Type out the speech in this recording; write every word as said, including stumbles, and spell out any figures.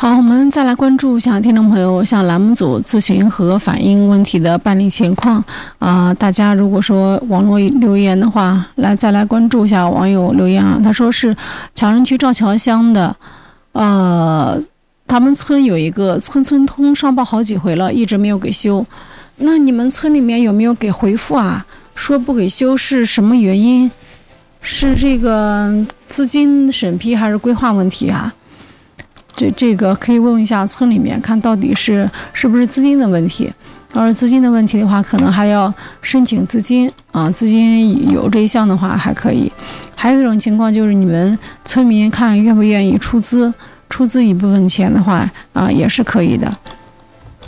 好，我们再来关注一下听众朋友向栏目组咨询和反映问题的办理情况啊、呃。大家如果说网络留言的话，来再来关注一下网友留言啊。他说是长春区赵桥乡的，呃，他们村有一个村村通上报好几回了，一直没有给修。那你们村里面有没有给回复啊？说不给修是什么原因？是这个资金审批还是规划问题啊？这这个可以问一下村里面，看到底是是不是资金的问题。要是资金的问题的话，可能还要申请资金啊，资金有这一项的话还可以。还有一种情况就是你们村民看愿不愿意出资，出资一部分钱的话啊，也是可以的。